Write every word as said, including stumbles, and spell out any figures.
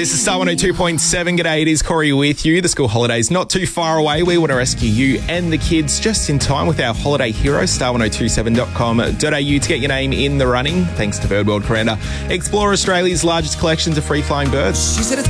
This is Star one oh two point seven. G'day, it is Corey with you. The school holiday's not too far away. We want to rescue you and the kids just in time with our holiday hero, star one oh two seven dot com dot a u to get your name in the running. Thanks to Bird World Coranda. Explore Australia's largest collections of free-flying birds. She said it's